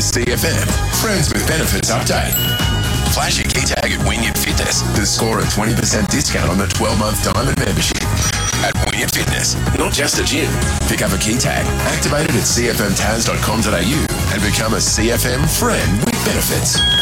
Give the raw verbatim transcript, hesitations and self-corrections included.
C F M Friends with Benefits update. Flash your key tag at Wynyard Fitness to score a twenty percent discount on the twelve-month Diamond membership. At Wynyard Fitness, not just a gym. Pick up a key tag, activate it at c f m tas dot com dot a u and become a C F M friend with benefits.